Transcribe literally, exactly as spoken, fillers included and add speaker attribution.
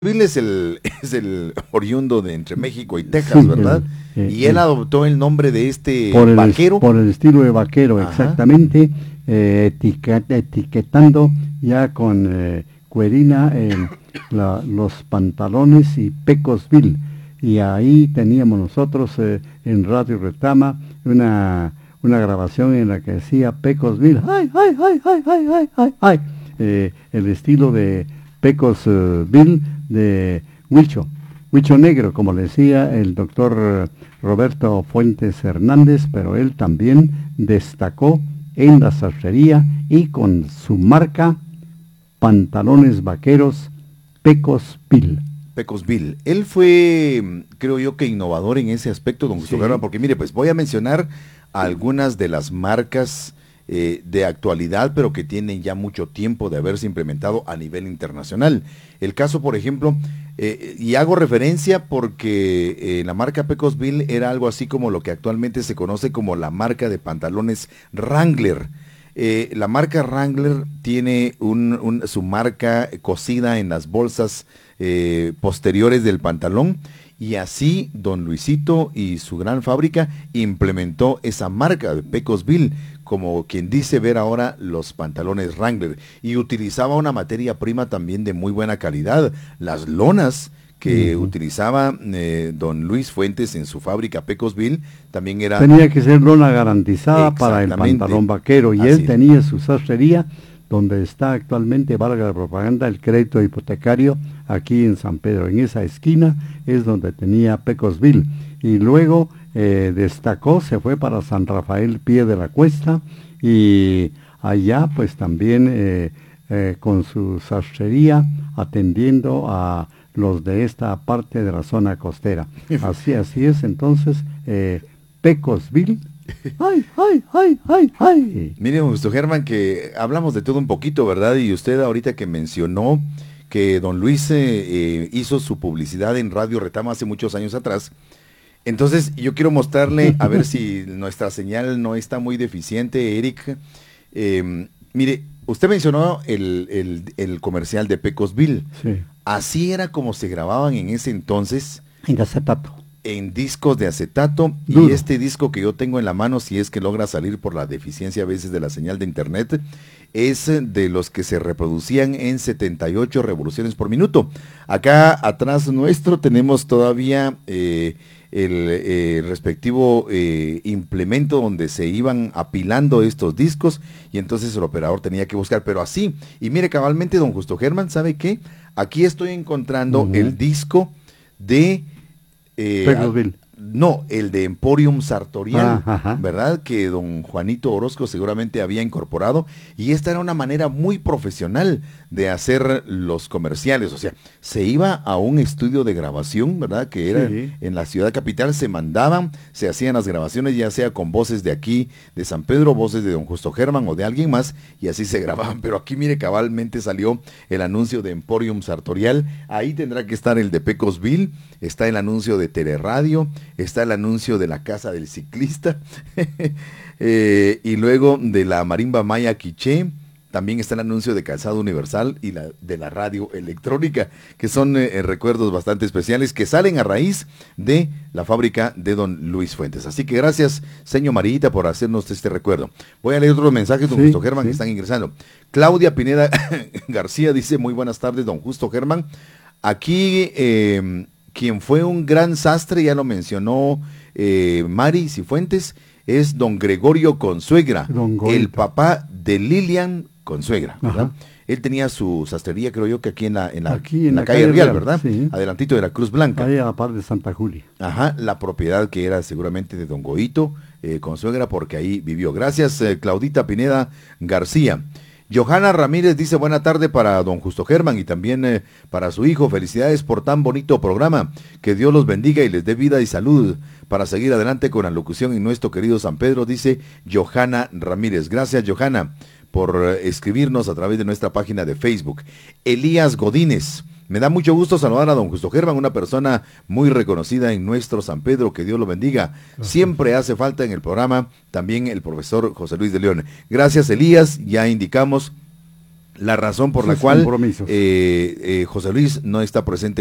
Speaker 1: Bill es el, es el oriundo de entre México y Texas,
Speaker 2: Sí,
Speaker 1: ¿verdad?
Speaker 2: el, eh,
Speaker 1: y él
Speaker 2: el,
Speaker 1: adoptó el nombre de este
Speaker 2: por el,
Speaker 1: vaquero.
Speaker 2: por el estilo de vaquero,
Speaker 1: Ajá.
Speaker 2: exactamente, eh, etiquet, etiquetando ya con eh, cuerina eh, la, los pantalones y Pecosville. Y ahí teníamos nosotros eh, en Radio Retama una, una grabación en la que decía Pecosville, ¡ay, ay, ay, ay, ay, ay, ay, ay! Eh, el estilo de Pecosville de Huicho, Huicho Negro, como le decía el doctor Roberto Fuentes Hernández, pero él también destacó en la sastrería y con su marca pantalones vaqueros Pecosville.
Speaker 1: Pecosville. Él fue, creo yo, que innovador en ese aspecto, don Gustavo, sí. Porque mire, pues voy a mencionar algunas de las marcas Eh, de actualidad, pero que tienen ya mucho tiempo de haberse implementado a nivel internacional. El caso, por ejemplo, eh, y hago referencia porque eh, la marca Pecosville era algo así como lo que actualmente se conoce como la marca de pantalones Wrangler. Eh, la marca Wrangler tiene un, un, su marca cosida en las bolsas eh, posteriores del pantalón. Y así don Luisito y su gran fábrica implementó esa marca de Pecosville, como quien dice ver ahora los pantalones Wrangler. Y utilizaba una materia prima también de muy buena calidad. Las lonas que uh-huh. utilizaba eh, don Luis Fuentes en su fábrica Pecosville también era...
Speaker 2: Tenía que ser lona garantizada para el pantalón vaquero. Y así él tenía su sastrería donde está actualmente, valga la propaganda, el crédito hipotecario aquí en San Pedro. En esa esquina es donde tenía Pecosville. Y luego eh, destacó, se fue para San Rafael Pie de la Cuesta y allá pues también eh, eh, con su sastrería atendiendo a los de esta parte de la zona costera. Así, así es, entonces, eh, Pecosville. ¡Ay, ay, ay, ay, ay!
Speaker 1: Mire, Augusto Germán, que hablamos de todo un poquito, ¿verdad? Y usted ahorita que mencionó que don Luis eh, eh, hizo su publicidad en Radio Retama hace muchos años atrás. Entonces, yo quiero mostrarle, a ver si nuestra señal no está muy deficiente, Eric. Eh, mire, usted mencionó el, el, el comercial de Pecosville.
Speaker 2: Sí.
Speaker 1: Así era como se grababan en ese entonces.
Speaker 2: En acetato.
Speaker 1: En discos de acetato.
Speaker 2: Duro.
Speaker 1: Y este disco que yo tengo en la mano, si es que logra salir por la deficiencia a veces de la señal de internet, es de los que se reproducían en setenta y ocho revoluciones por minuto. Acá atrás nuestro tenemos todavía eh, el eh, respectivo eh, implemento donde se iban apilando estos discos y entonces el operador tenía que buscar, pero así. Y mire, cabalmente, don Justo Germán, ¿sabe qué? Aquí estoy encontrando uh-huh. el disco de... Eh,
Speaker 2: Pecosville.
Speaker 1: No, el de Emporium Sartorial,
Speaker 2: ah,
Speaker 1: ¿verdad? Que don Juanito Orozco seguramente había incorporado, y esta era una manera muy profesional de hacer los comerciales, o sea, se iba a un estudio de grabación, ¿verdad? Que era sí. en la ciudad capital, se mandaban, se hacían las grabaciones, ya sea con voces de aquí, de San Pedro, voces de don Justo Germán o de alguien más, y así se grababan, pero aquí mire, cabalmente salió el anuncio de Emporium Sartorial, ahí tendrá que estar el de Pecosville, está el anuncio de Teleradio, está el anuncio de la Casa del Ciclista, eh, y luego de la Marimba Maya Quiché, también está el anuncio de Calzado Universal y la de la radio electrónica, que son eh, recuerdos bastante especiales que salen a raíz de la fábrica de don Luis Fuentes. Así que gracias, señor Marita, por hacernos este recuerdo. Voy a leer otros mensajes, don sí, Justo Germán, sí. que están ingresando. Claudia Pineda García dice, muy buenas tardes, don Justo Germán. Aquí... Eh, quien fue un gran sastre, ya lo mencionó eh, Mari Cifuentes, es don Gregorio Consuegra, don el papá de Lilian Consuegra, ¿verdad? Ajá. Él tenía su sastrería, creo yo, que aquí en la, en la,
Speaker 2: aquí en
Speaker 1: en la,
Speaker 2: la
Speaker 1: calle,
Speaker 2: calle
Speaker 1: Real,
Speaker 2: Real,
Speaker 1: ¿verdad?
Speaker 2: Sí.
Speaker 1: Adelantito de la Cruz Blanca.
Speaker 2: Ahí a la par de Santa Julia.
Speaker 1: Ajá, la propiedad que era seguramente de don Goito eh, Consuegra, porque ahí vivió. Gracias, eh, Claudita Pineda García. Johanna Ramírez dice, buena tarde para don Justo Germán y también eh, para su hijo. Felicidades por tan bonito programa. Que Dios los bendiga y les dé vida y salud para seguir adelante con la locución en nuestro querido San Pedro, dice Johanna Ramírez. Gracias, Johanna, por eh, escribirnos a través de nuestra página de Facebook. Elías Godínez. Me da mucho gusto saludar a don Justo Germán, una persona muy reconocida en nuestro San Pedro, que Dios lo bendiga. Gracias. Siempre hace falta en el programa también el profesor José Luis de León. Gracias, Elías, ya indicamos la razón por la
Speaker 2: sus
Speaker 1: cual
Speaker 2: compromisos.
Speaker 1: eh, eh, José Luis no está presente